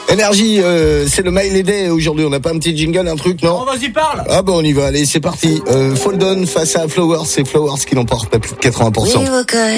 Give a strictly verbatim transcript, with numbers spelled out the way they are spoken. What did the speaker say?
Énergie, euh, c'est le Miley Day aujourd'hui. On n'a pas un petit jingle, un truc, non? Oh, vas-y, parle. Ah bon, on y va. Allez, c'est parti. Euh, Fall Down face à Flowers. C'est Flowers qui l'emporte à plus de quatre-vingts pour cent.